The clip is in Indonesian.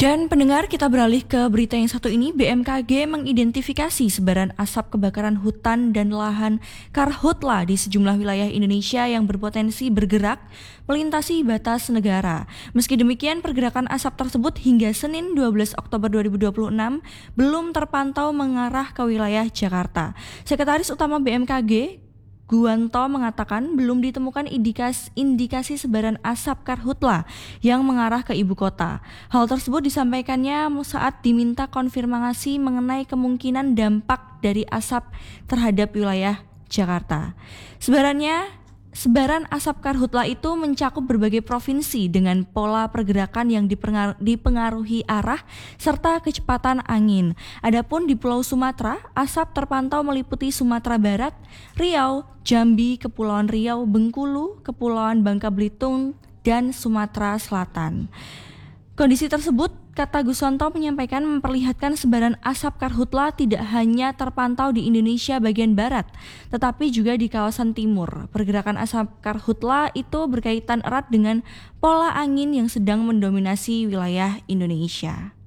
Dan pendengar, kita beralih ke berita yang satu ini. BMKG mengidentifikasi sebaran asap kebakaran hutan dan lahan karhutla di sejumlah wilayah Indonesia yang berpotensi bergerak melintasi batas negara. Meski demikian, pergerakan asap tersebut hingga Senin 12 Oktober 2026 belum terpantau mengarah ke wilayah Jakarta. Sekretaris Utama BMKG Guanto mengatakan belum ditemukan indikasi sebaran asap karhutla yang mengarah ke ibu kota. Hal tersebut disampaikannya saat diminta konfirmasi mengenai kemungkinan dampak dari asap terhadap wilayah Jakarta. Sebaran asap karhutla itu mencakup berbagai provinsi dengan pola pergerakan yang dipengaruhi arah serta kecepatan angin. Adapun di Pulau Sumatera, asap terpantau meliputi Sumatera Barat, Riau, Jambi, Kepulauan Riau, Bengkulu, Kepulauan Bangka Belitung, dan Sumatera Selatan. Kondisi tersebut, kata Guswanto, menyampaikan memperlihatkan sebaran asap karhutla tidak hanya terpantau di Indonesia bagian barat, tetapi juga di kawasan timur. Pergerakan asap karhutla itu berkaitan erat dengan pola angin yang sedang mendominasi wilayah Indonesia.